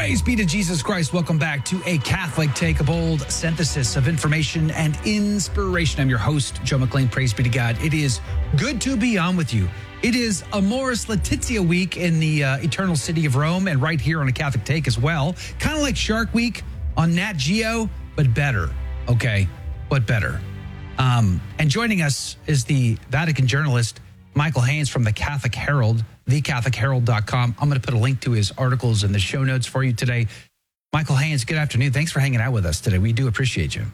Praise be to Jesus Christ. Welcome back to A Catholic Take, a bold synthesis of information and inspiration. I'm your host, Joe McLean. Praise be to God. It is good to be on with you. It is Amoris Laetitia week in the eternal city of Rome and right here on A Catholic Take as well. Kind of like Shark Week on Nat Geo, but better. Okay, but better. And joining us is the Vatican journalist, Michael Haynes from the Catholic Herald, thecatholicherald.com. I'm going to put a link to his articles in the show notes for you today. Michael Haynes, good afternoon. Thanks for hanging out with us today. We do appreciate you.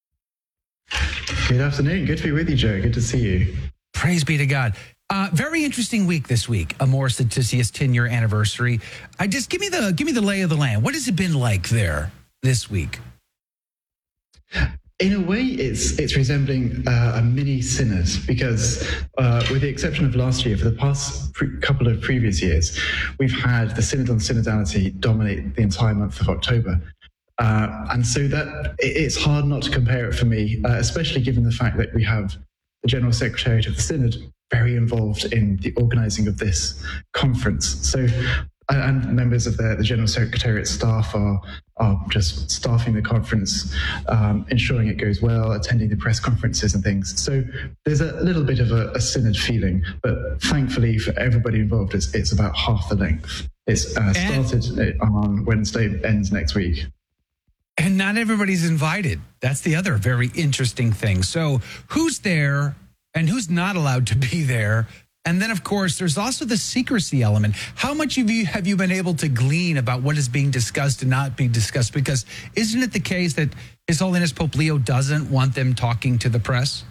Good afternoon. Good to be with you, Joe. Good to see you. Praise be to God. Very interesting week this week. Amoris Laetitia's 10-year anniversary. Just give me the lay of the land. What has it been like there this week? In a way, it's resembling a mini synod because, with the exception of last year, for the past couple of previous years, we've had the synod on synodality dominate the entire month of October. And so that it's hard not to compare it for me, especially given the fact that we have the General Secretariat of the Synod very involved in the organising of this conference. So, and members of the General Secretariat staff are just staffing the conference, ensuring it goes well, attending the press conferences and things. So there's a little bit of a synod feeling, but thankfully for everybody involved, it's about half the length. It's started on Wednesday, ends next week. And not everybody's invited. That's the other very interesting thing. So who's there and who's not allowed to be there? And then, of course, there's also the secrecy element. How much have you been able to glean about what is being discussed and not being discussed? Because isn't it the case that His Holiness Pope Leo doesn't want them talking to the press?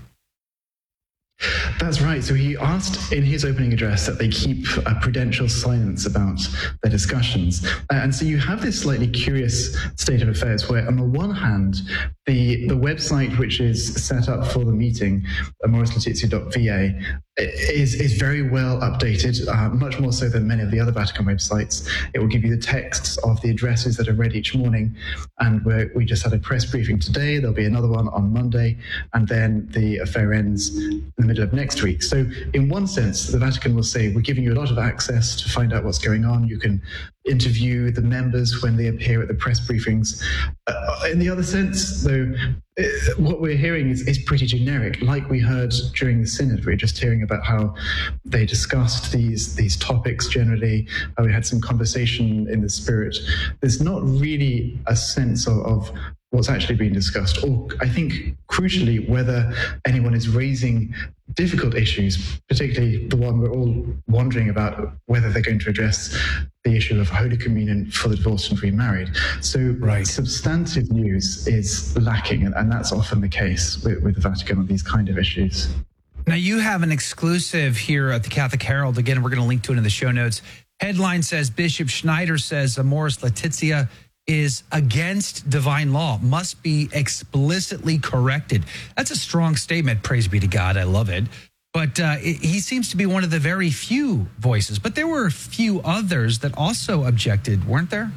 That's right. So he asked in his opening address that they keep a prudential silence about their discussions. And so you have this slightly curious state of affairs where, on the one hand, the website which is set up for the meeting, amorislaetitia.va, is very well updated, much more so than many of the other Vatican websites. It will give you the texts of the addresses that are read each morning. And we just had a press briefing today. There'll be another one on Monday. And then the affair ends in the middle of next week. So in one sense, the Vatican will say, we're giving you a lot of access to find out what's going on. You can interview the members when they appear at the press briefings. In the other sense, though, what we're hearing is pretty generic. Like we heard during the synod, we were just hearing about how they discussed these topics generally, how we had some conversation in the spirit. There's not really a sense of what's actually being discussed, or I think crucially whether anyone is raising difficult issues, particularly the one we're all wondering about, whether they're going to address the issue of Holy Communion for the divorced and remarried. So substantive news is lacking, and that's often the case with the Vatican on these kind of issues. Now, you have an exclusive here at the Catholic Herald. Again, we're going to link to it in the show notes. Headline says, Bishop Schneider says Amoris Laetitia is against divine law, must be explicitly corrected. That's a strong statement. Praise be to God. I love it. But he seems to be one of the very few voices. But there were a few others that also objected, weren't there?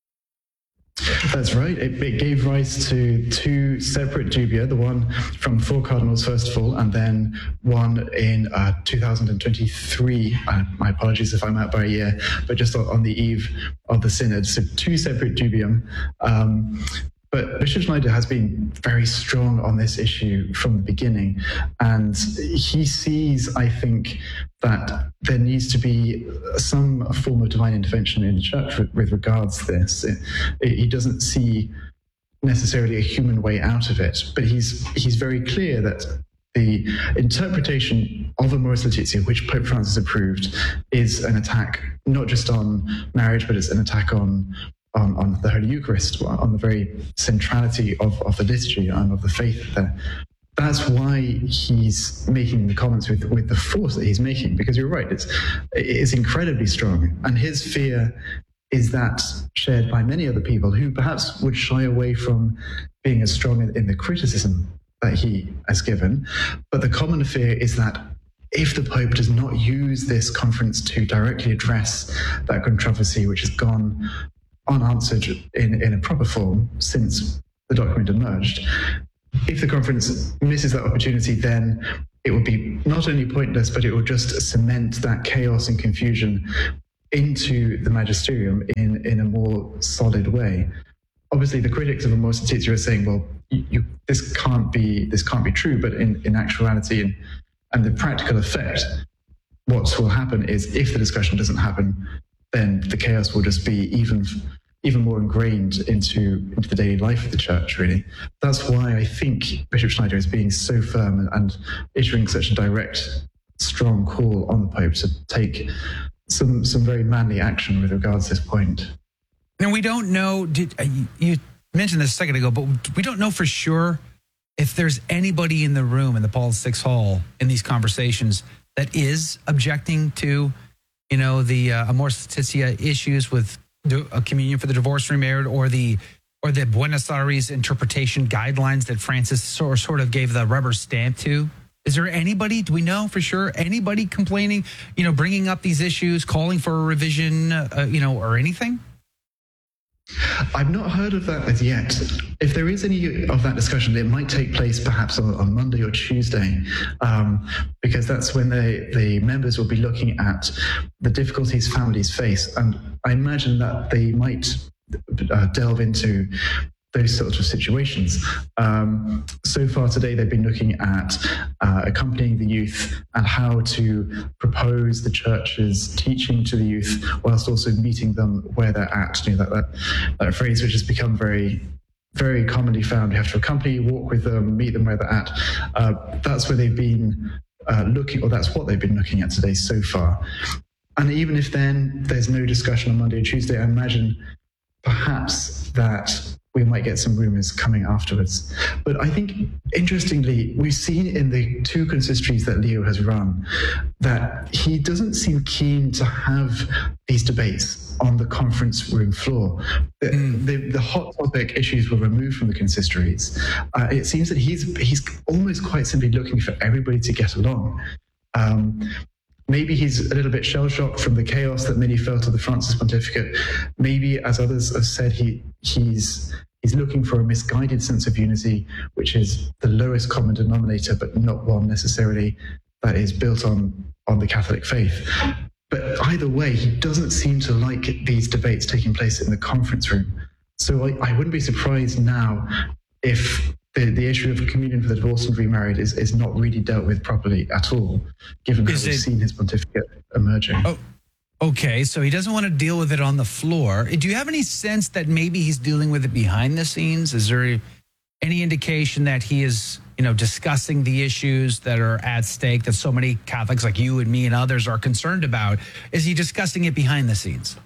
That's right. It gave rise to two separate dubia, the one from four cardinals, first of all, and then one in 2023. My apologies if I'm out by a year, but just on the eve of the synod. So two separate dubium. But Bishop Schneider has been very strong on this issue from the beginning. And he sees, I think, that there needs to be some form of divine intervention in the church with regards to this. He doesn't see necessarily a human way out of it, but he's very clear that the interpretation of Amoris Laetitia, which Pope Francis approved, is an attack not just on marriage, but it's an attack on the Holy Eucharist, on the very centrality of the liturgy and of the faith there. That's why he's making the comments with the force that he's making, because you're right, it's incredibly strong. And his fear is that shared by many other people who perhaps would shy away from being as strong in the criticism that he has given. But the common fear is that if the Pope does not use this conference to directly address that controversy, which has gone unanswered in a proper form since the document emerged, if the conference misses that opportunity, then it will be not only pointless, but it will just cement that chaos and confusion into the magisterium in a more solid way. Obviously, the critics of Amoris Laetitia are saying, well, this can't be true. But in actuality and the practical effect, what will happen is, if the discussion doesn't happen, then the chaos will just be even more ingrained into the daily life of the church, really. That's why I think Bishop Schneider is being so firm and issuing such a direct, strong call on the Pope to take some very manly action with regards to this point. Now, we don't know, you mentioned this a second ago, but we don't know for sure if there's anybody in the room in the Paul VI Hall in these conversations that is objecting to, the Amoris Laetitia issues with a communion for the divorced and remarried, or the Buenos Aires interpretation guidelines that Francis sort of gave the rubber stamp to. Is there anybody, do we know for sure, anybody complaining, bringing up these issues, calling for a revision, or anything? I've not heard of that as yet. If there is any of that discussion, it might take place perhaps on Monday or Tuesday, because that's when the members will be looking at the difficulties families face. And I imagine that they might delve into those sorts of situations. So far today, they've been looking at accompanying the youth and how to propose the church's teaching to the youth whilst also meeting them where they're at. That phrase which has become very, very commonly found. You have to accompany, walk with them, meet them where they're at. That's where they've been looking, or that's what they've been looking at today so far. And even if then there's no discussion on Monday or Tuesday, I imagine perhaps that we might get some rumors coming afterwards. But I think, interestingly, we've seen in the two consistories that Leo has run that he doesn't seem keen to have these debates on the conference room floor. The hot topic issues were removed from the consistories. It seems that he's almost quite simply looking for everybody to get along. Maybe he's a little bit shell-shocked from the chaos that many felt of the Francis pontificate. Maybe, as others have said, he's looking for a misguided sense of unity, which is the lowest common denominator, but not one necessarily that is built on the Catholic faith. But either way, he doesn't seem to like these debates taking place in the conference room. So I wouldn't be surprised now if the issue of communion for the divorced and remarried is not really dealt with properly at all, given how we've seen his pontificate emerging. Oh, okay, so he doesn't want to deal with it on the floor. Do you have any sense that maybe he's dealing with it behind the scenes? Is there any indication that he is, discussing the issues that are at stake that so many Catholics like you and me and others are concerned about? Is he discussing it behind the scenes?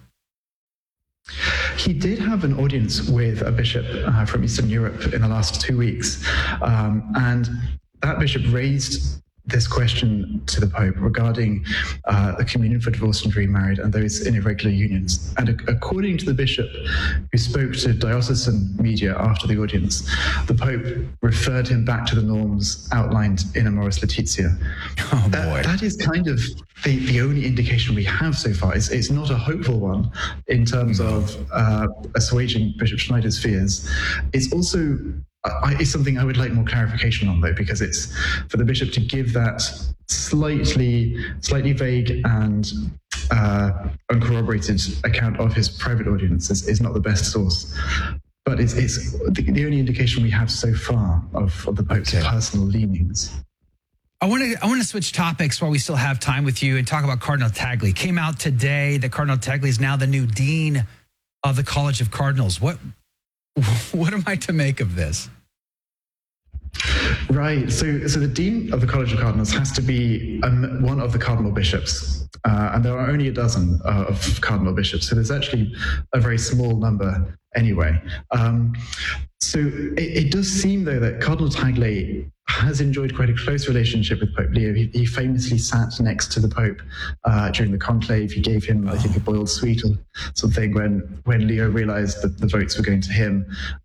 He did have an audience with a bishop from Eastern Europe in the last 2 weeks, and that bishop raised this question to the Pope regarding the communion for divorced and remarried and those in irregular unions. And according to the bishop who spoke to diocesan media after the audience, the Pope referred him back to the norms outlined in Amoris Laetitia. Oh, boy. That is kind of the only indication we have so far. It's not a hopeful one in terms of assuaging Bishop Schneider's fears. It's also it's something I would like more clarification on, though, because it's for the bishop to give that slightly vague and uncorroborated account of his private audience is not the best source. But it's the only indication we have so far of the Pope's personal leanings. I want to switch topics while we still have time with you and talk about Cardinal Tagle. Came out today that Cardinal Tagle is now the new dean of the College of Cardinals. What am I to make of this? Right. So the dean of the College of Cardinals has to be one of the cardinal bishops, and there are only a dozen of cardinal bishops. So there's actually a very small number anyway. So it does seem, though, that Cardinal Tagle has enjoyed quite a close relationship with Pope Leo. He famously sat next to the Pope during the conclave. He gave him, I think, a boiled sweet or something when Leo realized that the votes were going to him.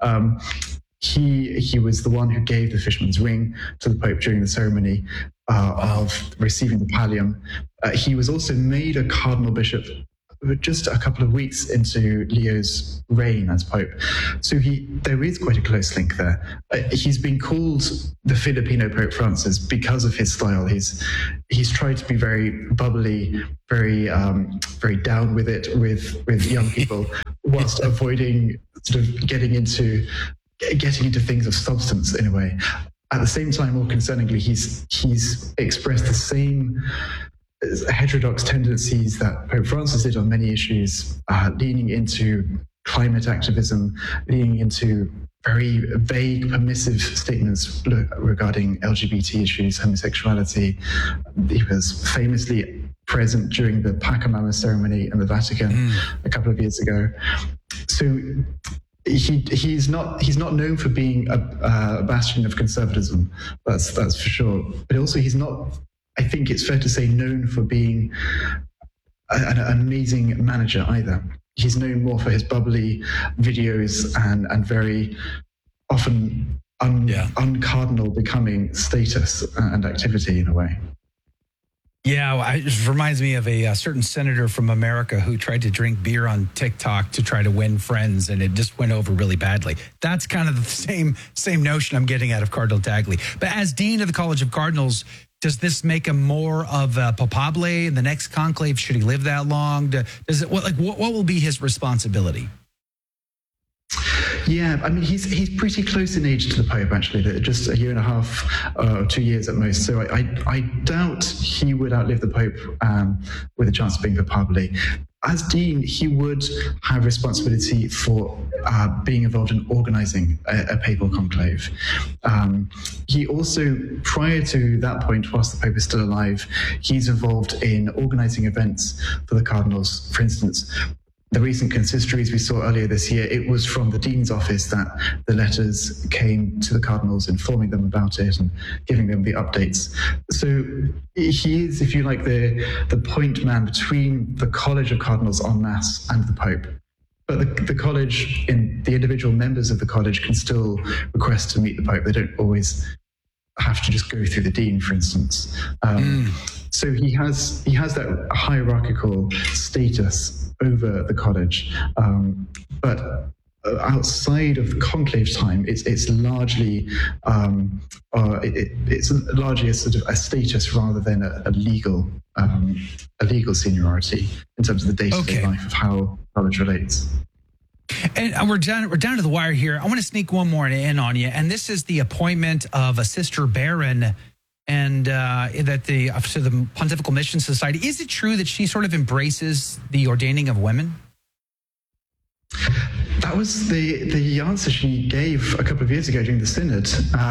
He was the one who gave the fisherman's ring to the Pope during the ceremony of receiving the pallium. He was also made a cardinal bishop just a couple of weeks into Leo's reign as Pope. So there is quite a close link there. He's been called the Filipino Pope Francis because of his style. He's tried to be very bubbly, very down with it with young people, whilst avoiding sort of getting into things of substance in a way. At the same time, more concerningly, he's expressed the same heterodox tendencies that Pope Francis did on many issues, leaning into climate activism, leaning into very vague, permissive statements regarding LGBT issues, homosexuality. He was famously present during the Pachamama ceremony in the Vatican a couple of years ago. So he's not known for being a bastion of conservatism. That's for sure. But also he's not, I think it's fair to say, known for being an amazing manager either. He's known more for his bubbly videos and very often uncardinal becoming status and activity in a way. Yeah, it reminds me of a certain senator from America who tried to drink beer on TikTok to try to win friends, and it just went over really badly. That's kind of the same notion I'm getting out of Cardinal Tagle. But as Dean of the College of Cardinals, does this make him more of a papable in the next conclave? Should he live that long? What will be his responsibility? Yeah, I mean, he's pretty close in age to the Pope, actually, just a year and a half, 2 years at most. So I doubt he would outlive the Pope with a chance of being papable. As Dean, he would have responsibility for being involved in organizing a papal conclave. He also, prior to that point, whilst the Pope is still alive, he's involved in organizing events for the cardinals. For instance, the recent consistories we saw earlier this year, it was from the Dean's office that the letters came to the cardinals, informing them about it and giving them the updates. So he is, if you like, the point man between the College of Cardinals en masse and the Pope. But the college, the individual members of the college can still request to meet the Pope. They don't always have to just go through the Dean, for instance. So he has that hierarchical status over the college, but outside of the conclave time, it's largely it's largely a sort of a status rather than a legal seniority in terms of the day-to-day life of how college relates. And we're down to the wire here. I want to sneak one more in on you, and this is the appointment of a Sister Baron. And that the Pontifical Mission Society, is it true that she sort of embraces the ordaining of women? That was the answer she gave a couple of years ago during the synod.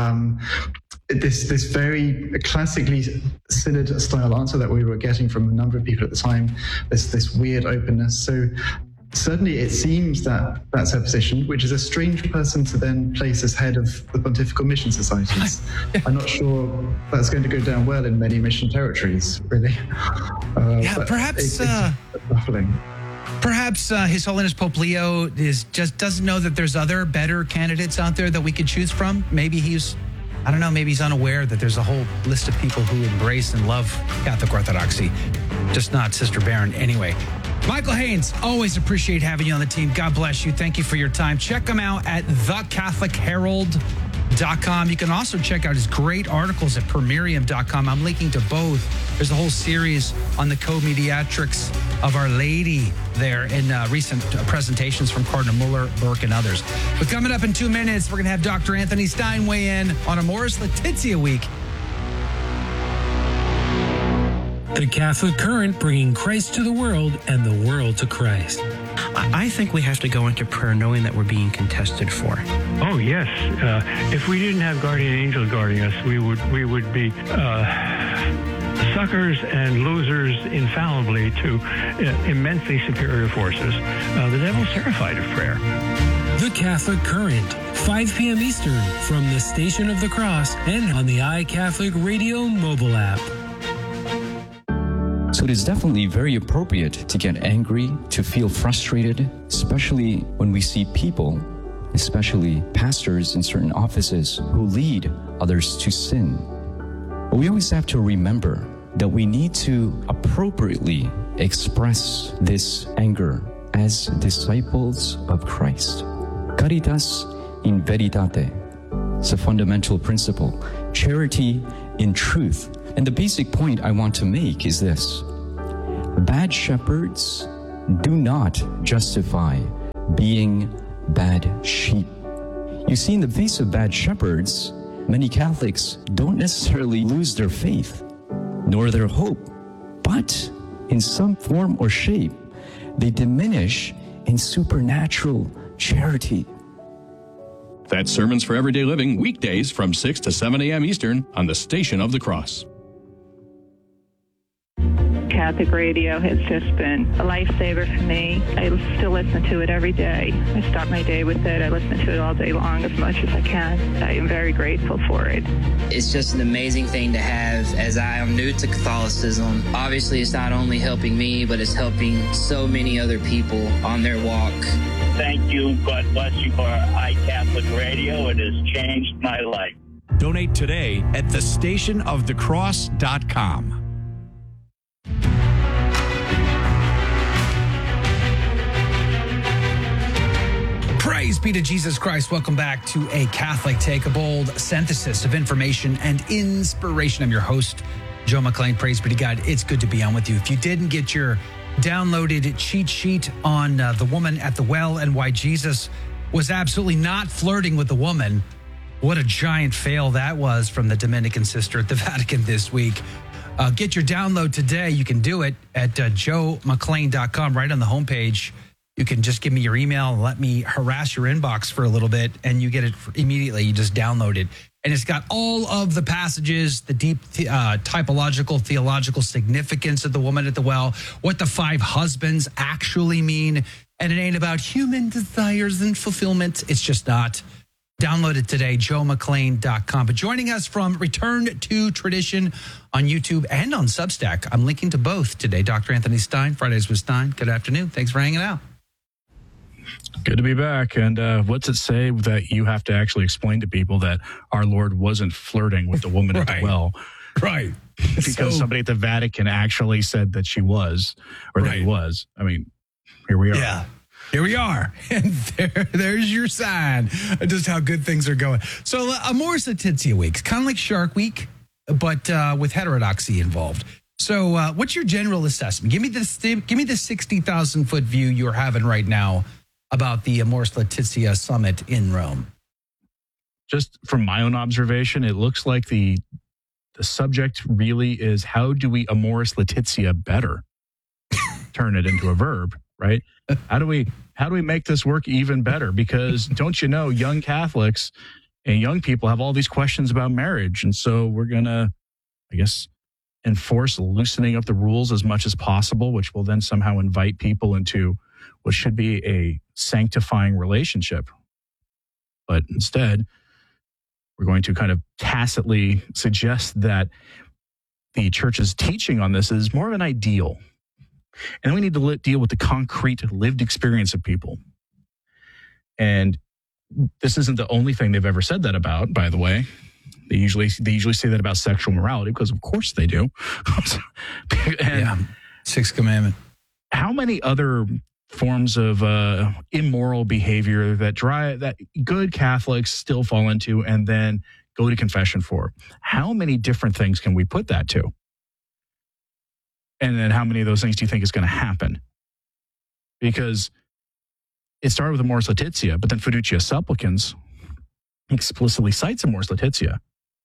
This very classically synod-style answer that we were getting from a number of people at the time. This weird openness. So certainly it seems that that's her position, which is a strange person to then place as head of the Pontifical Mission Societies. I'm not sure that's going to go down well in many mission territories, really. Perhaps it's baffling. Perhaps His Holiness Pope Leo doesn't know that there's other better candidates out there that we could choose from. Maybe he's unaware that there's a whole list of people who embrace and love Catholic Orthodoxy, just not Sister Baron anyway. Michael Haynes, always appreciate having you on the team. God bless you. Thank you for your time. Check him out at thecatholicherald.com. You can also check out his great articles at permirium.com. I'm linking to both. There's a whole series on the co-mediatrix of Our Lady there in recent presentations from Cardinal Muller, Burke, and others. But coming up in 2 minutes, we're going to have Dr. Anthony Stein weigh in on Amoris Laetitia week. The Catholic Current, bringing Christ to the world and the world to Christ. I think we have to go into prayer knowing that we're being contested for. Oh, yes. If we didn't have guardian angels guarding us, we would be suckers and losers infallibly to immensely superior forces. The devil's terrified of prayer. The Catholic Current, 5 p.m. Eastern, from the Station of the Cross and on the iCatholic Radio mobile app. So it is definitely very appropriate to get angry, to feel frustrated, especially when we see people, especially pastors in certain offices, who lead others to sin. But we always have to remember that we need to appropriately express this anger as disciples of Christ. Caritas in veritate. It's a fundamental principle. Charity in truth. And the basic point I want to make is this. Bad shepherds do not justify being bad sheep. You see, in the face of bad shepherds, many Catholics don't necessarily lose their faith, nor their hope, but in some form or shape, they diminish in supernatural charity. That's Sermons for Everyday Living, weekdays from 6 to 7 a.m. Eastern on the Station of the Cross. Catholic radio has just been a lifesaver for me. I still listen to it every day. I start my day with it. I listen to it all day long as much as I can. I am very grateful for it. It's just an amazing thing to have as I am new to Catholicism. Obviously, it's not only helping me, but it's helping so many other people on their walk. Thank you. God bless you for iCatholic Radio. It has changed my life. Donate today at thestationofthecross.com. Praise be to Jesus Christ. Welcome back to A Catholic Take, a bold synthesis of information and inspiration. I'm your host, Joe McLean. Praise be to God. It's good to be on with you. If you didn't get your downloaded cheat sheet on the woman at the well and why Jesus was absolutely not flirting with the woman, what a giant fail that was from the Dominican sister at the Vatican this week. Get your download today. You can do it at joemclean.com, right on the homepage. You can just give me your email and let me harass your inbox for a little bit, and you get it immediately. You just download it. And it's got all of the passages, the deep typological, theological significance of the woman at the well, what the 5 husbands actually mean. And it ain't about human desires and fulfillment. It's just not. Download it today, joemclean.com. But joining us from Return to Tradition on YouTube and on Substack, I'm linking to both today. Dr. Anthony Stein, Fridays with Stein. Good afternoon. Thanks for hanging out. Good to be back. And what's it say that you have to actually explain to people that our Lord wasn't flirting with the woman at the well? Right. Because somebody at the Vatican actually said that she was, or that he was. I mean, here we are. Yeah. Here we are. And there's your sign of just how good things are going. So Amoris Laetitia Week, kind of like Shark Week, but with heterodoxy involved. So what's your general assessment? Give me the 60,000-foot view you're having right now about the Amoris Laetitia summit in Rome. Just from my own observation, it looks like the subject really is, how do we Amoris Laetitia better? Turn it into a verb, right? How do we make this work even better? Because don't you know, young Catholics and young people have all these questions about marriage. And so we're going to, I guess, enforce loosening up the rules as much as possible, which will then somehow invite people into what should be a sanctifying relationship. But instead, we're going to kind of tacitly suggest that the church's teaching on this is more of an ideal. And then we need to deal with the concrete lived experience of people. And this isn't the only thing they've ever said that about, by the way. They usually say that about sexual morality, because of course they do. Sixth commandment. How many other forms of immoral behavior that good Catholics still fall into and then go to confession for? How many different things can we put that to? And then how many of those things do you think is going to happen? Because it started with Amoris Laetitia, but then Fiducia Supplicans explicitly cites Amoris Laetitia.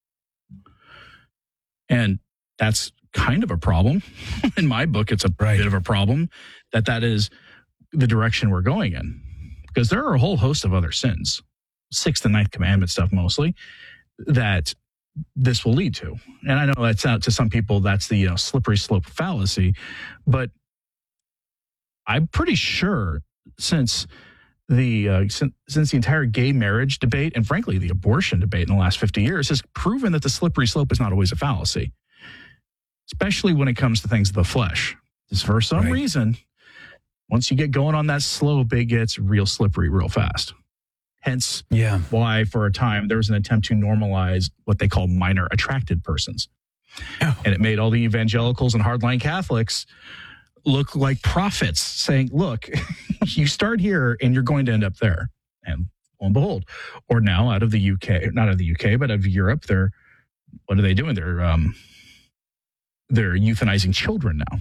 And that's kind of a problem. In my book, it's a bit of a problem that is the direction we're going in. Because there are a whole host of other sins, 6th and 9th commandment stuff mostly, that this will lead to. And I know that's out to some people, that's the slippery slope fallacy. But I'm pretty sure since the entire gay marriage debate, and frankly, the abortion debate in the last 50 years, has proven that the slippery slope is not always a fallacy, especially when it comes to things of the flesh. Just for some reason, once you get going on that slope, it gets real slippery real fast. Hence why, for a time, there was an attempt to normalize what they call minor attracted persons. And it made all the evangelicals and hardline Catholics look like prophets saying, look, you start here and you're going to end up there. And lo and behold, or now out of the UK, not out of the UK, but out of Europe, what are they doing? They're euthanizing children now.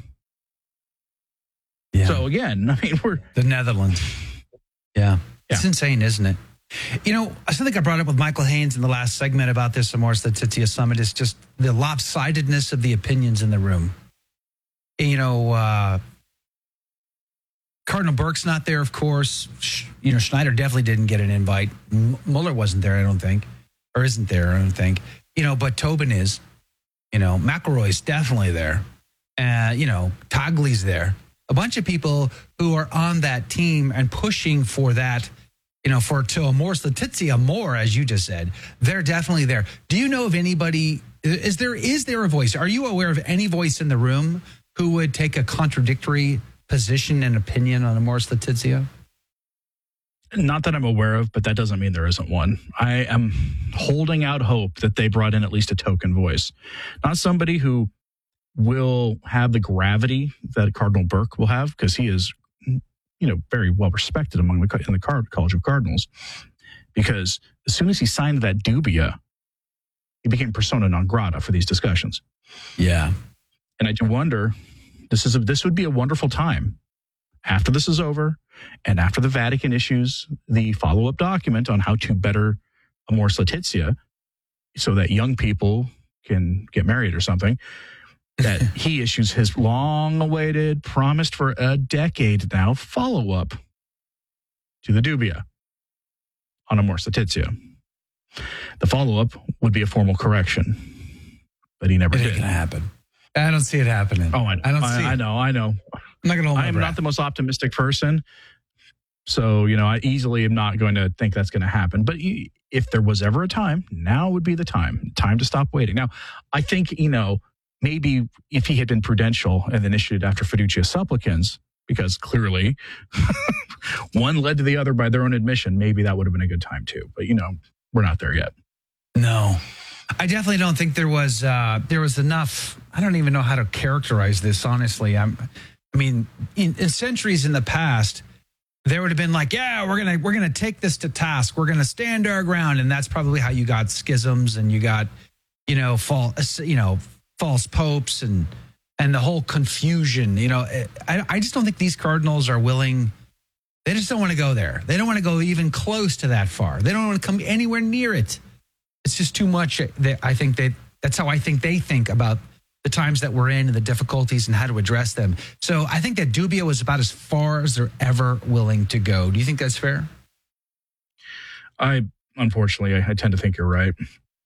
Yeah. So again, I mean, we're the Netherlands. Yeah. It's insane, isn't it? You know, something I brought up with Michael Haynes in the last segment about this Amoris Laetitia Summit is just the lopsidedness of the opinions in the room. You know, Cardinal Burke's not there, of course. You know, Schneider definitely didn't get an invite. Mueller wasn't there, I don't think. Or isn't there, I don't think. You know, but Tobin is. You know, McElroy's definitely there. You know, Togley's there. A bunch of people who are on that team and pushing for that, you know, to Amoris Laetitia more, as you just said. They're definitely there. Do you know of anybody, is there a voice? Are you aware of any voice in the room who would take a contradictory position and opinion on Amoris Laetitia? Not that I'm aware of, but that doesn't mean there isn't one. I am holding out hope that they brought in at least a token voice. Not somebody who will have the gravity that Cardinal Burke will have, because he is, you know, very well respected in the College of Cardinals. Because as soon as he signed that dubia, he became persona non grata for these discussions. Yeah. And I do wonder, this would be a wonderful time after this is over and after the Vatican issues the follow-up document on how to better Amoris Laetitia so that young people can get married or something, that he issues his long-awaited, promised for a decade now, follow-up to the dubia on Amoris Laetitia. The follow-up would be a formal correction, but he never did. It ain't gonna happen. I don't see it happening. Oh, I know. I'm not going to hold my I'm breath. not the most optimistic person. So, you know, I easily am not going to think that's going to happen. But if there was ever a time, now would be the time to stop waiting. Now, I think, you know, maybe if he had been prudential and then issued it after Fiducia Supplicans, because clearly one led to the other by their own admission, maybe that would have been a good time too. But, you know, we're not there yet. No. I definitely don't think there was enough. I don't even know how to characterize this, honestly. I mean, in centuries in the past, there would have been like, yeah, we're gonna take this to task. We're gonna stand our ground, and that's probably how you got schisms and you got, you know, false popes and the whole confusion. You know, I just don't think these cardinals are willing. They just don't want to go there. They don't want to go even close to that far. They don't want to come anywhere near it. It's just too much. That's how I think they think about the times that we're in and the difficulties and how to address them. So I think that dubia was about as far as they're ever willing to go. Do you think that's fair? Unfortunately, I tend to think you're right.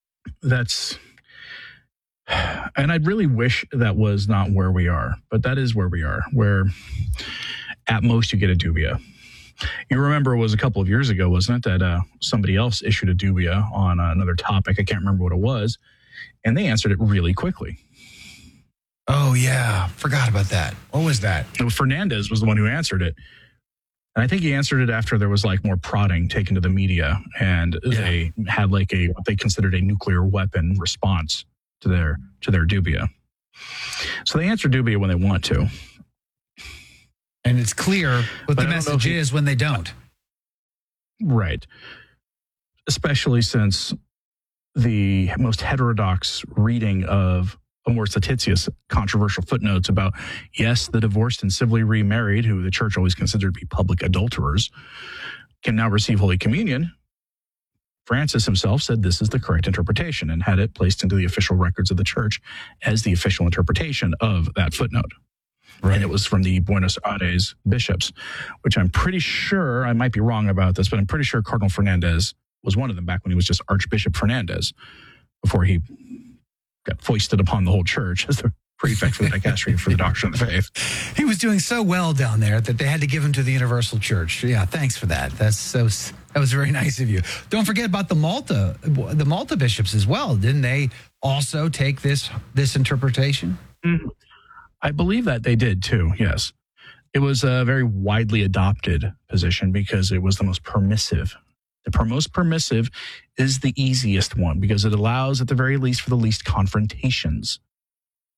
And I really wish that was not where we are, but that is where we are, where at most you get a dubia. You remember it was a couple of years ago, wasn't it, that somebody else issued a dubia on another topic. I can't remember what it was. And they answered it really quickly. Oh, yeah. Forgot about that. What was that? Fernandez was the one who answered it. And I think he answered it after there was like more prodding taken to the media. And they had like what they considered a nuclear weapon response to their dubia. So they answer dubia when they want to. And it's clear what the message is when they don't. Right. Especially since the most heterodox reading of Amoris Laetitia's controversial footnotes about, yes, the divorced and civilly remarried, who the church always considered to be public adulterers, can now receive Holy Communion. Francis himself said this is the correct interpretation and had it placed into the official records of the church as the official interpretation of that footnote. Right. And it was from the Buenos Aires bishops, which I'm pretty sure, I might be wrong about this, but I'm pretty sure Cardinal Fernandez was one of them back when he was just Archbishop Fernandez, before he got foisted upon the whole church as the prefect for the dicastery for the doctrine of the faith. He was doing so well down there that they had to give him to the Universal Church. Yeah, thanks for that. That was very nice of you. Don't forget about the Malta bishops as well. Didn't they also take this interpretation? Mm-hmm. I believe that they did too, yes. It was a very widely adopted position because it was the most permissive. The most permissive is the easiest one because it allows, at the very least, for the least confrontations.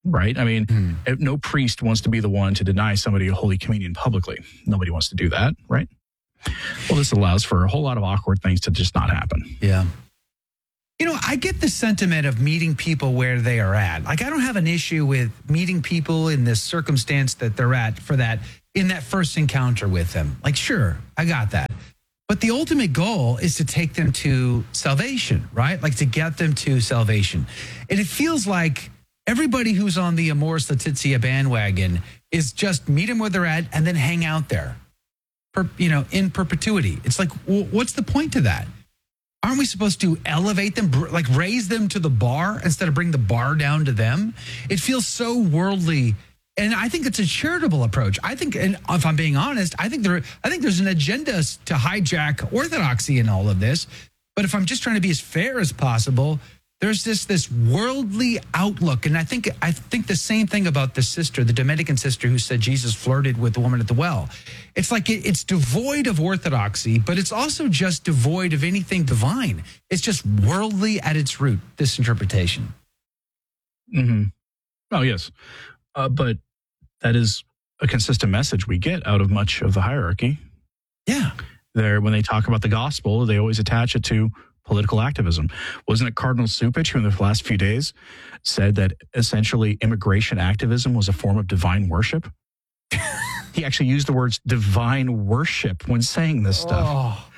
right? I mean, no priest wants to be the one to deny somebody a Holy Communion publicly. Nobody wants to do that, right? Well, this allows for a whole lot of awkward things to just not happen. Yeah. You know, I get the sentiment of meeting people where they are at. Like, I don't have an issue with meeting people in the circumstance that they're at for that, in that first encounter with them. Like, sure, I got that. But the ultimate goal is to take them to salvation, right? Like, to get them to salvation. And it feels like everybody who's on the Amoris Laetitia bandwagon is just meet them where they're at and then hang out there, in perpetuity. It's like, what's the point to that? Aren't we supposed to elevate them, like raise them to the bar instead of bring the bar down to them? It feels so worldly. And I think it's a charitable approach. I think, and if I'm being honest, I think there's an agenda to hijack orthodoxy in all of this. But if I'm just trying to be as fair as possible, there's this worldly outlook. And I think the same thing about the sister, the Dominican sister who said Jesus flirted with the woman at the well. It's like it's devoid of orthodoxy, but it's also just devoid of anything divine. It's just worldly at its root, this interpretation. Mm-hmm. Oh, yes. But that is a consistent message we get out of much of the hierarchy. Yeah. When they talk about the gospel, they always attach it to political activism. Wasn't it Cardinal Cupich who in the last few days said that essentially immigration activism was a form of divine worship? He actually used the words divine worship when saying this stuff. Oh.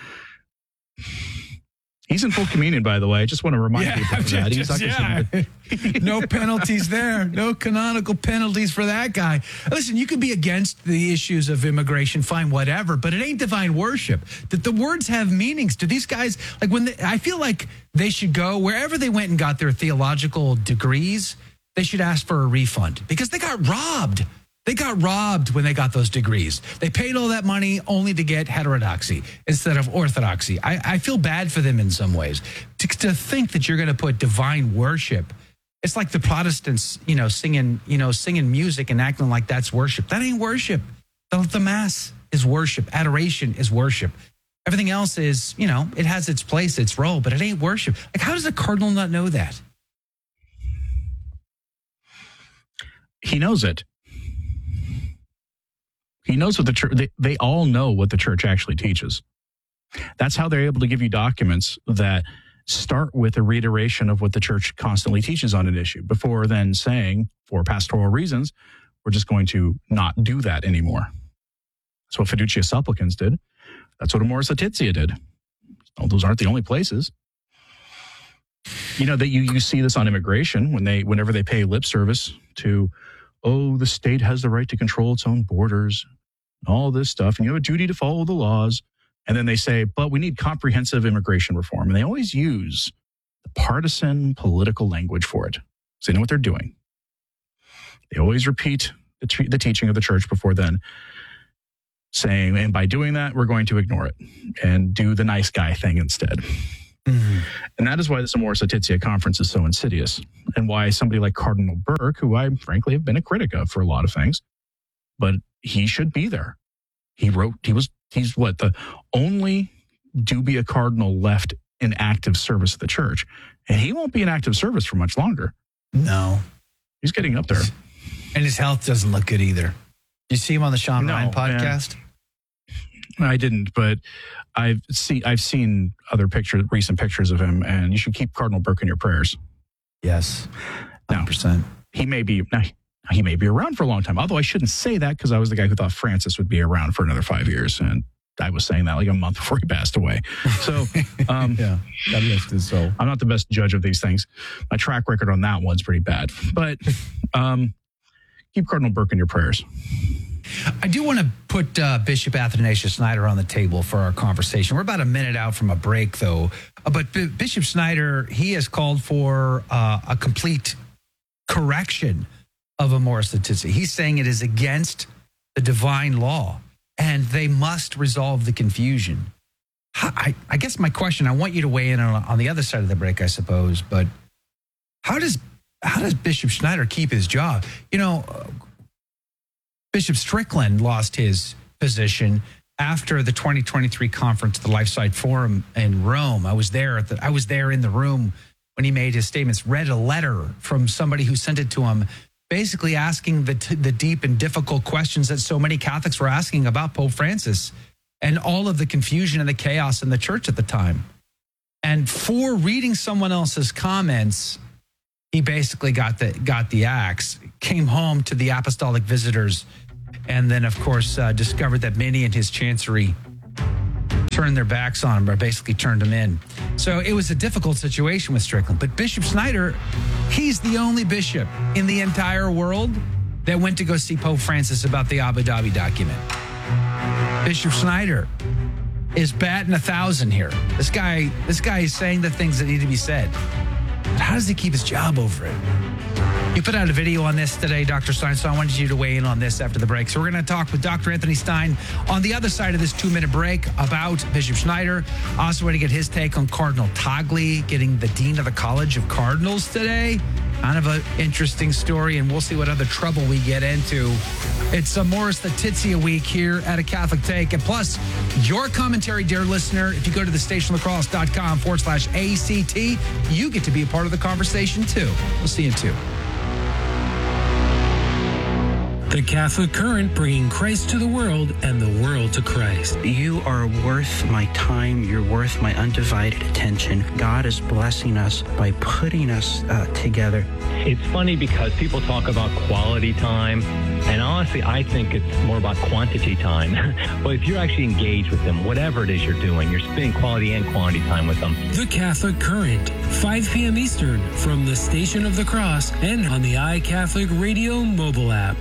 He's in full communion, by the way. I just want to remind people of that. He's no penalties there. No canonical penalties for that guy. Listen, you could be against the issues of immigration, fine, whatever, but it ain't divine worship. That the words have meanings. Do these guys, like I feel like they should go wherever they went and got their theological degrees, they should ask for a refund because they got robbed. They got robbed when they got those degrees. They paid all that money only to get heterodoxy instead of orthodoxy. I feel bad for them in some ways. To think that you're going to put divine worship, it's like the Protestants, singing music and acting like that's worship. That ain't worship. The Mass is worship. Adoration is worship. Everything else is, it has its place, its role, but it ain't worship. Like, how does a cardinal not know that? He knows it. He knows what the church, they all know what the church actually teaches. That's how they're able to give you documents that start with a reiteration of what the church constantly teaches on an issue before then saying, for pastoral reasons, we're just going to not do that anymore. That's what Fiducia Supplicans did. That's what Amoris Laetitia did. Well, those aren't the only places. That you see this on immigration whenever they pay lip service to, the state has the right to control its own borders, all this stuff, and you have a duty to follow the laws. And then they say, but we need comprehensive immigration reform. And they always use the partisan political language for it. So they know what they're doing. They always repeat the teaching of the church before then, saying, and by doing that, we're going to ignore it and do the nice guy thing instead. Mm-hmm. And that is why this Amoris Laetitia conference is so insidious, and why somebody like Cardinal Burke, who I frankly have been a critic of for a lot of things, but he should be there. He's the only dubia cardinal left in active service of the church, and he won't be in active service for much longer. No. He's getting up there. And his health doesn't look good either. You see him on the Sean Ryan podcast? I didn't, but I've seen recent pictures of him, and you should keep Cardinal Burke in your prayers. Yes, 100%. Now, he may be around for a long time. Although I shouldn't say that because I was the guy who thought Francis would be around for another 5 years, and I was saying that like a month before he passed away. So, yeah, God rest his soul. I'm not the best judge of these things. My track record on that one's pretty bad, but keep Cardinal Burke in your prayers. I do want to put Bishop Athanasius Schneider on the table for our conversation. We're about a minute out from a break, though. But Bishop Schneider, he has called for a complete correction of Amoris Laetitia. He's saying it is against the divine law, and they must resolve the confusion. I guess my question, I want you to weigh in on the other side of the break, I suppose, but how does Bishop Schneider keep his job? Bishop Strickland lost his position after the 2023 conference, the LifeSite Forum in Rome. I was there in the room when he made his statements, read a letter from somebody who sent it to him basically asking the deep and difficult questions that so many Catholics were asking about Pope Francis and all of the confusion and the chaos in the church at the time. And for reading someone else's comments, he basically got the axe, came home to the apostolic visitors, and then, of course, discovered that many in his chancery turned their backs on him, or basically turned him in. So it was a difficult situation with Strickland. But Bishop Schneider, he's the only bishop in the entire world that went to go see Pope Francis about the Abu Dhabi document. Bishop Schneider is batting 1,000 here. This guy is saying the things that need to be said. But how does he keep his job over it? You put out a video on this today, Dr. Stein, so I wanted you to weigh in on this after the break. So we're going to talk with Dr. Anthony Stein on the other side of this 2-minute break about Bishop Schneider. I also want to get his take on Cardinal Tagle getting the Dean of the College of Cardinals today. Kind of an interesting story, and we'll see what other trouble we get into. It's Amoris Laetitia week here at A Catholic Take. And plus, your commentary, dear listener, if you go to thestationofthecross.com/ACT, you get to be a part of the conversation too. We'll see you in 2. The Catholic Current, bringing Christ to the world and the world to Christ. You are worth my time. You're worth my undivided attention. God is blessing us by putting us together. It's funny because people talk about quality time, and honestly, I think it's more about quantity time. But if you're actually engaged with them, whatever it is you're doing, you're spending quality and quantity time with them. The Catholic Current, 5 p.m. Eastern, from the Station of the Cross and on the iCatholic Radio mobile app.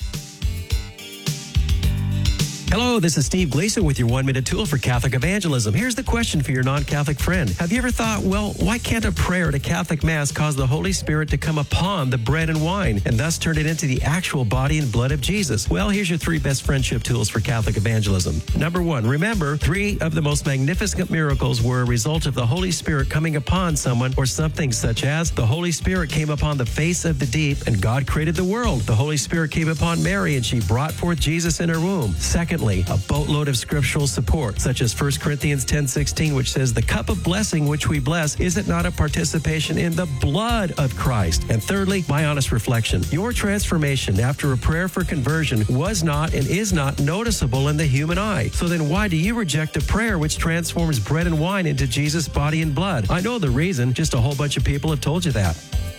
Hello, this is Steve Gleason with your 1-minute tool for Catholic evangelism. Here's the question for your non-Catholic friend. Have you ever thought, well, why can't a prayer at a Catholic Mass cause the Holy Spirit to come upon the bread and wine and thus turn it into the actual body and blood of Jesus? Well, here's your 3 best friendship tools for Catholic evangelism. Number 1, remember, 3 of the most magnificent miracles were a result of the Holy Spirit coming upon someone or something, such as the Holy Spirit came upon the face of the deep and God created the world. The Holy Spirit came upon Mary and she brought forth Jesus in her womb. Secondly, a boatload of scriptural support, such as 1 Corinthians 10:16, which says, the cup of blessing which we bless, is it not a participation in the blood of Christ? And thirdly, my honest reflection. Your transformation after a prayer for conversion was not and is not noticeable in the human eye. So then why do you reject a prayer which transforms bread and wine into Jesus' body and blood? I know the reason, just a whole bunch of people have told you that.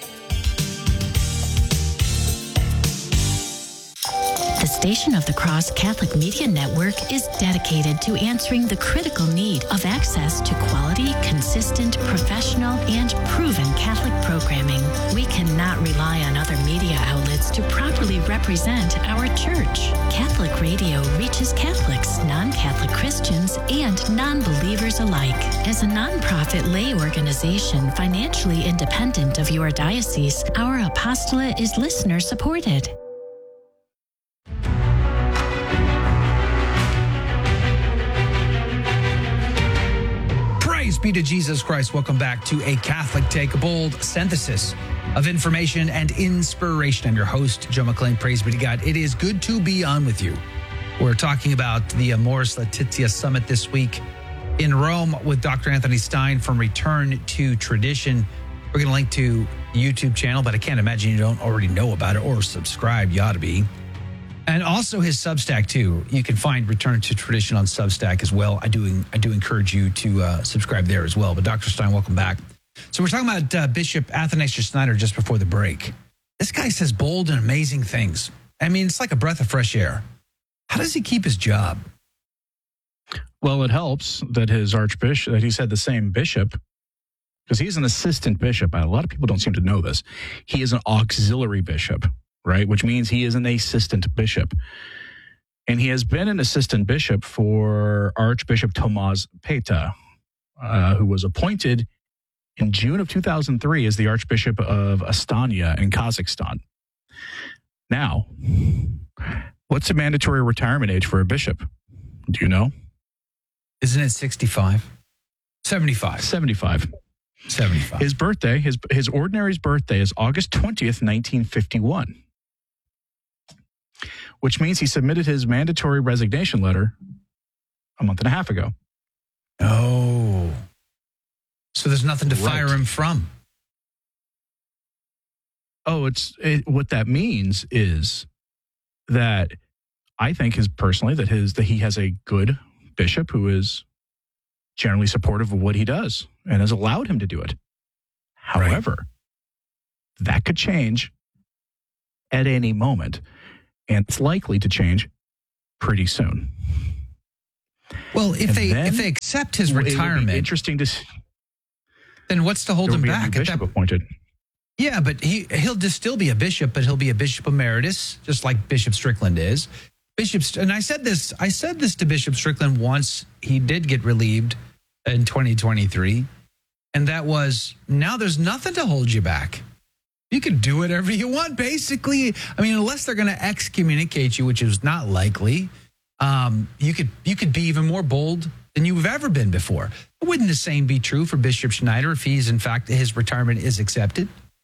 The Station of the Cross Catholic Media Network is dedicated to answering the critical need of access to quality, consistent, professional, and proven Catholic programming. We cannot rely on other media outlets to properly represent our Church. Catholic Radio reaches Catholics, non-Catholic Christians, and non-believers alike. As a nonprofit lay organization financially independent of your diocese, our apostolate is listener-supported. Praise be to Jesus Christ. Welcome back to A Catholic Take, a bold synthesis of information and inspiration. I'm your host, Joe McLean. Praise be to God. It is good to be on with you. We're talking about the Amoris Laetitia Summit this week in Rome with Dr. Anthony Stein from Return to Tradition. We're going to link to the YouTube channel, but I can't imagine you don't already know about it or subscribe. You ought to be. And also his Substack, too. You can find Return to Tradition on Substack as well. I do encourage you to subscribe there as well. But Dr. Stein, welcome back. So we're talking about Bishop Athanasius Schneider just before the break. This guy says bold and amazing things. I mean, it's like a breath of fresh air. How does he keep his job? Well, it helps that his archbishop, that he's had the same bishop, because he's an assistant bishop. A lot of people don't seem to know this. He is an auxiliary bishop, right? Which means he is an assistant bishop. And he has been an assistant bishop for Archbishop Tomasz Peta, who was appointed in June of 2003 as the Archbishop of Astana in Kazakhstan. Now, what's the mandatory retirement age for a bishop? Do you know? Isn't it 65? 75. 75. His birthday, his ordinary's birthday is August 20th, 1951. Which means he submitted his mandatory resignation letter a month and a half ago. Oh. So there's nothing to fire him from. what that means is that I think that he has a good bishop who is generally supportive of what he does and has allowed him to do it. However, that could change at any moment, and it's likely to change pretty soon. Well, if they accept his retirement, interesting to see. Then what's to hold him back? Bishop appointed. Yeah, but he'll just still be a bishop, but he'll be a bishop emeritus, just like Bishop Strickland is. And I said this to Bishop Strickland once. He did get relieved in 2023, and that was, now there's nothing to hold you back. You can do whatever you want, basically. I mean, unless they're going to excommunicate you, which is not likely. You could be even more bold than you've ever been before. Wouldn't the same be true for Bishop Schneider if his retirement is accepted?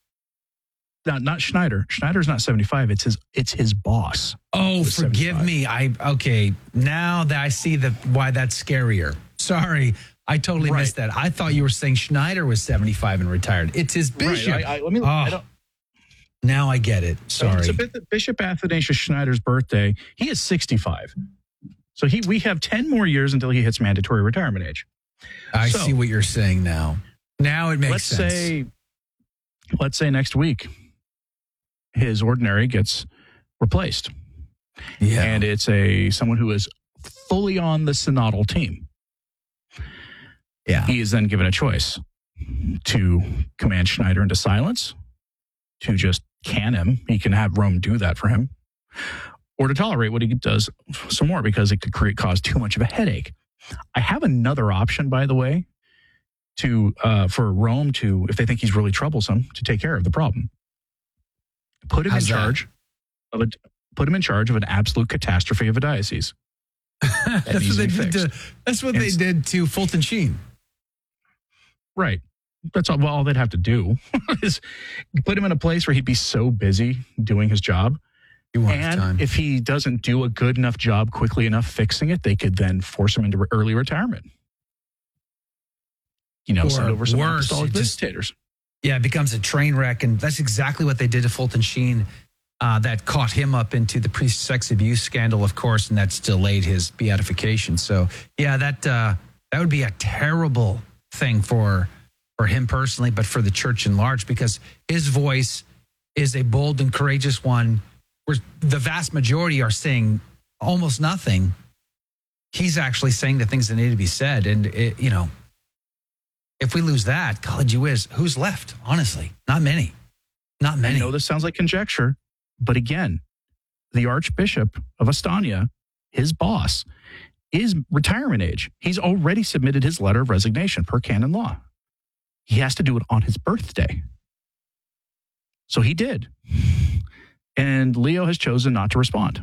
No, not Schneider. Schneider's not 75. It's his boss. Oh, forgive 75. Me. Now that I see why that's scarier. Sorry, I totally missed that. I thought you were saying Schneider was 75 and retired. It's his bishop. Now I get it. Sorry. It's Bishop Athanasius Schneider's birthday. He is 65. So we have 10 more years until he hits mandatory retirement age. I see what you're saying now. Now it makes sense. Let's say next week his ordinary gets replaced. Yeah. And it's someone who is fully on the synodal team. Yeah. He is then given a choice to command Schneider into silence, to just can him. He can have Rome do that for him, or to tolerate what he does some more because it could cause too much of a headache. I have another option, by the way, for Rome to, if they think he's really troublesome, to take care of the problem. Put him in charge of an absolute catastrophe of a diocese. That's what they did to Fulton Sheen. Right. That's all they'd have to do is put him in a place where he'd be so busy doing his job. And if he doesn't do a good enough job quickly enough fixing it, they could then force him into early retirement. Send over some apostolic visitators. Yeah, it becomes a train wreck. And that's exactly what they did to Fulton Sheen. That caught him up into the priest sex abuse scandal, of course, and that's delayed his beatification. So, yeah, that would be a terrible thing for him personally, but for the church in large, because his voice is a bold and courageous one, where the vast majority are saying almost nothing. He's actually saying the things that need to be said. And, if we lose that, golly whiz, who's left? Honestly, not many. Not many. I know this sounds like conjecture, but again, the Archbishop of Astana, his boss, is retirement age. He's already submitted his letter of resignation per canon law. He has to do it on his birthday. So he did. And Leo has chosen not to respond.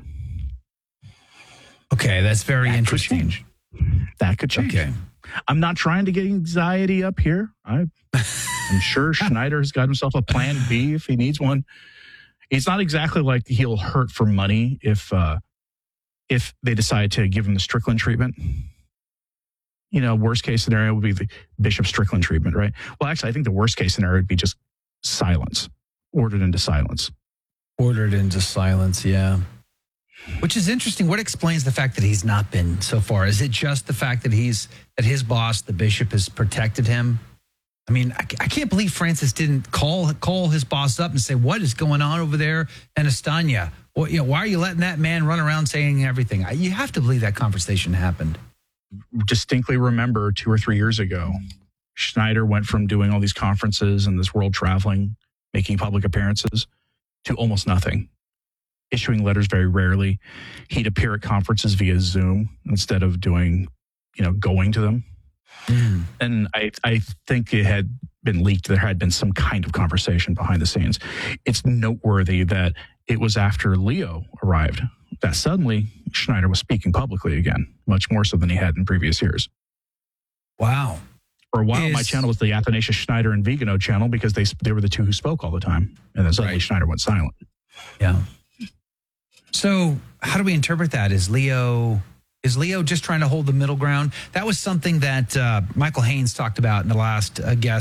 Okay, that's very interesting. That could change. Okay. I'm not trying to get anxiety up here. I'm sure Schneider has got himself a plan B if he needs one. It's not exactly like he'll hurt for money if they decide to give him the Strickland treatment. Worst case scenario would be the Bishop Strickland treatment, right? Well, actually, I think the worst case scenario would be just silence, ordered into silence. Ordered into silence, yeah. Which is interesting. What explains the fact that he's not been so far? Is it just the fact that his boss, the bishop, has protected him? I mean, I can't believe Francis didn't call his boss up and say, what is going on over there in Astana? Well, why are you letting that man run around saying everything? You have to believe that conversation happened. Distinctly remember 2 or 3 years ago, Schneider went from doing all these conferences and this world traveling, making public appearances, to almost nothing. Issuing letters very rarely. He'd appear at conferences via Zoom instead of going to them. Mm. And I think it had been leaked. There had been some kind of conversation behind the scenes. It's noteworthy that it was after Leo arrived that suddenly Schneider was speaking publicly again, much more so than he had in previous years. Wow. For a while, my channel was the Athanasius Schneider and Vigano channel because they were the two who spoke all the time. And then suddenly Schneider went silent. Yeah. So how do we interpret that? Is Leo just trying to hold the middle ground? That was something that Michael Haynes talked about in the last guest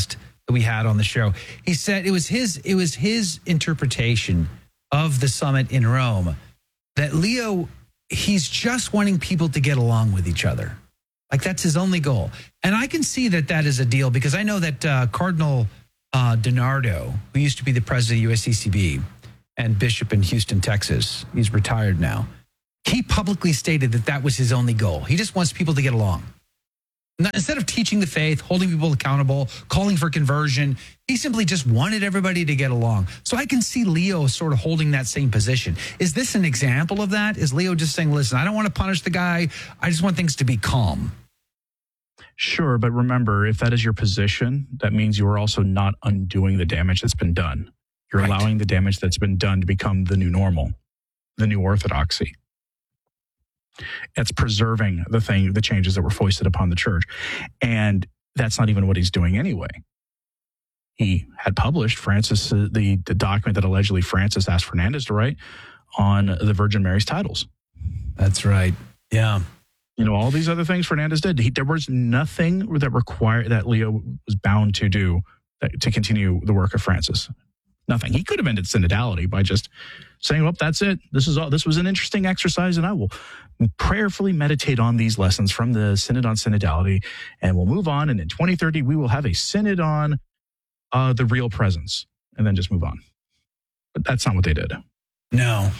that we had on the show. He said it was his interpretation of the summit in Rome that Leo, he's just wanting people to get along with each other. Like that's his only goal. And I can see that is a deal because I know that Cardinal DiNardo, who used to be the president of USCCB and bishop in Houston, Texas, he's retired now. He publicly stated that was his only goal. He just wants people to get along. Instead of teaching the faith, holding people accountable, calling for conversion, he simply just wanted everybody to get along. So I can see Leo sort of holding that same position. Is this an example of that? Is Leo just saying, listen, I don't want to punish the guy. I just want things to be calm? Sure, but remember, if that is your position, that means you are also not undoing the damage that's been done. You're allowing the damage that's been done to become the new normal, the new orthodoxy. It's preserving the changes that were foisted upon the church. And that's not even what he's doing anyway. He had published Francis, the document that allegedly Francis asked Fernandez to write on the Virgin Mary's titles. That's right. Yeah. You know, all these other things Fernandez did. There was nothing that Leo was bound to do to continue the work of Francis. Nothing. He could have ended synodality by just saying, well, that's it. This was an interesting exercise, and I will prayerfully meditate on these lessons from the Synod on Synodality, and we'll move on. And in 2030, we will have a Synod on the real presence, and then just move on. But that's not what they did. No,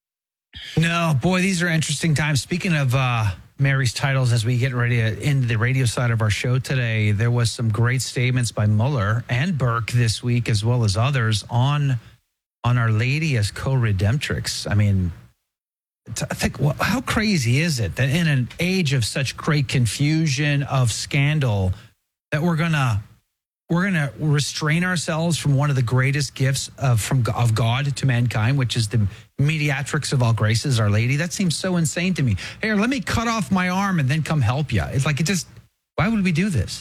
boy, these are interesting times. Speaking of Mary's titles, as we get ready to end the radio side of our show today, there was some great statements by Mueller and Burke this week, as well as others, on Our Lady as co-redemptrix. I mean, I think, how crazy is it that in an age of such great confusion, of scandal, that we're gonna restrain ourselves from one of the greatest gifts of God to mankind, which is the mediatrix of all graces, Our Lady? That seems so insane to me. Here, let me cut off my arm and then come help you. It's like, why would we do this?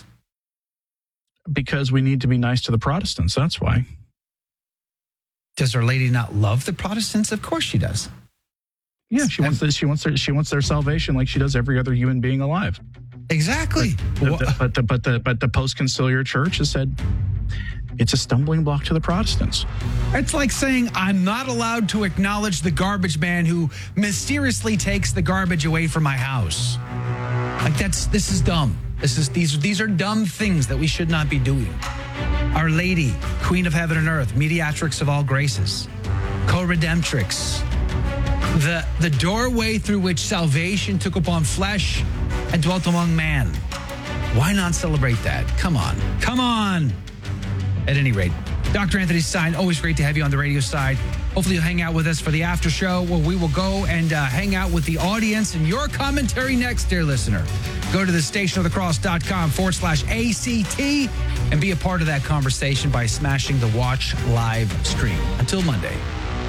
Because we need to be nice to the Protestants. That's why. Does Our Lady not love the Protestants? Of course she does. Yeah, she wants their salvation like she does every other human being alive. Exactly. But the post-conciliar church has said it's a stumbling block to the Protestants. It's like saying I'm not allowed to acknowledge the garbage man who mysteriously takes the garbage away from my house. Like this is dumb. These are dumb things that we should not be doing. Our Lady, Queen of Heaven and Earth, mediatrix of all graces, co-redemptrix, the doorway through which salvation took upon flesh and dwelt among man. Why not celebrate that? Come on. At any rate, Dr. Anthony Stein, always great to have you on the radio side. Hopefully you'll hang out with us for the after show, where we will go and hang out with the audience and your commentary next, dear listener. Go to thestationofthecross.com/ACT and be a part of that conversation by smashing the watch live stream. Until Monday.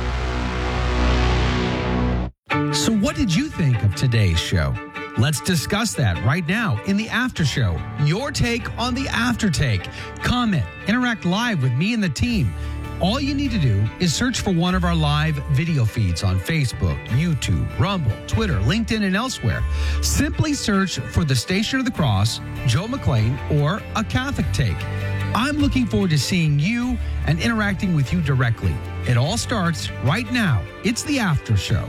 So what did you think of today's show? Let's discuss that right now in the after show. Your take on the after take. Comment, interact live with me and the team. All you need to do is search for one of our live video feeds on Facebook, YouTube, Rumble, Twitter, LinkedIn, and elsewhere. Simply search for the Station of the Cross, Joe McClain, or A Catholic Take. I'm looking forward to seeing you and interacting with you directly. It all starts right now. It's the after show.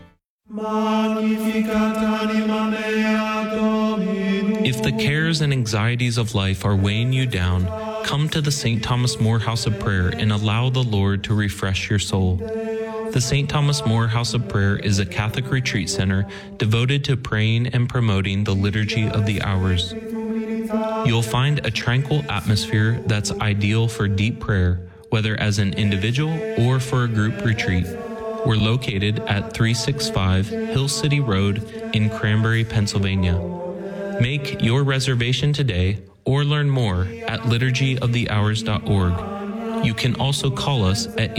If the cares and anxieties of life are weighing you down, come to the St. Thomas More House of Prayer and allow the Lord to refresh your soul. The St. Thomas More House of Prayer is a Catholic retreat center devoted to praying and promoting the Liturgy of the Hours. You'll find a tranquil atmosphere that's ideal for deep prayer, whether as an individual or for a group retreat. We're located at 365 Hill City Road in Cranberry, Pennsylvania. Make your reservation today or learn more at liturgyofthehours.org. You can also call us at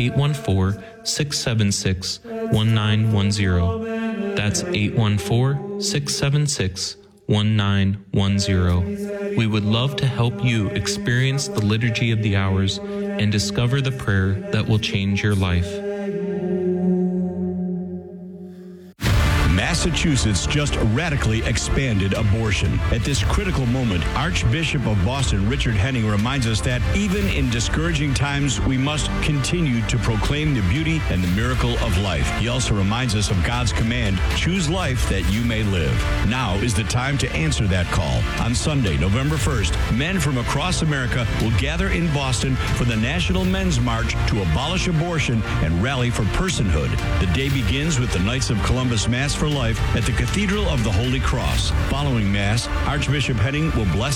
814-676-1910. That's 814-676-1910. We would love to help you experience the Liturgy of the Hours and discover the prayer that will change your life. Massachusetts just radically expanded abortion. At this critical moment, Archbishop of Boston Richard Henning reminds us that even in discouraging times, we must continue to proclaim the beauty and the miracle of life. He also reminds us of God's command, choose life that you may live. Now is the time to answer that call. On Sunday, November 1st, men from across America will gather in Boston for the National Men's March to abolish abortion and rally for personhood. The day begins with the Knights of Columbus Mass for Life at the Cathedral of the Holy Cross. Following Mass, Archbishop Henning will bless